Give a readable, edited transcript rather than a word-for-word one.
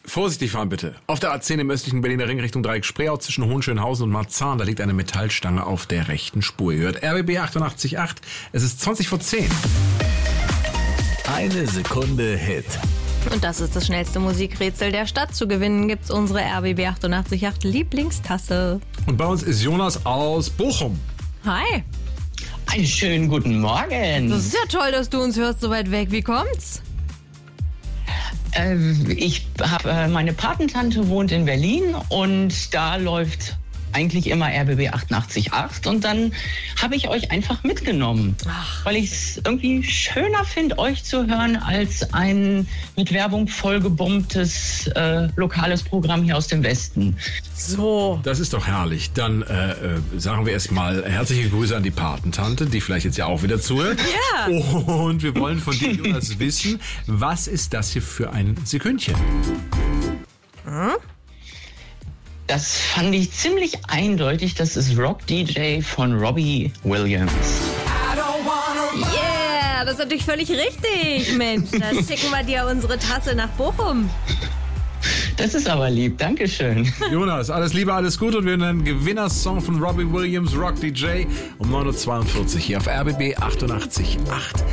Vorsichtig fahren bitte. Auf der A10 im östlichen Berliner Ring Richtung Dreieck Spreeau zwischen Hohenschönhausen und Marzahn, da liegt eine Metallstange auf der rechten Spur. Ihr hört RBB 88.8, es ist 20 vor 10. Eine Sekunde Hit. Und das ist das schnellste Musikrätsel der Stadt. Zu gewinnen gibt's unsere RBB 88.8 Lieblingstasse. Und bei uns ist Jonas aus Bochum. Hi. Einen schönen guten Morgen. Das ist ja toll, dass du uns hörst so weit weg. Wie kommt's? Ich habe meine Patentante wohnt in Berlin und da läuft eigentlich immer RBB 88.8 und dann habe ich euch einfach mitgenommen, weil ich es irgendwie schöner finde, euch zu hören, als ein mit Werbung vollgebombtes lokales Programm hier aus dem Westen. So. Das ist doch herrlich. Dann sagen wir erstmal herzliche Grüße an die Patentante, die vielleicht jetzt ja auch wieder zuhört. Ja. Und wir wollen von dir, Jonas, wissen, was ist das hier für ein Sekündchen? Das fand ich ziemlich eindeutig. Das ist Rock DJ von Robbie Williams. Yeah, das ist natürlich völlig richtig, Mensch. Dann schicken wir dir unsere Tasse nach Bochum. Das ist aber lieb. Dankeschön. Jonas, alles Liebe, alles Gute und wir hören einen Gewinnersong von Robbie Williams, Rock DJ, um 9.42 Uhr hier auf RBB 88.8.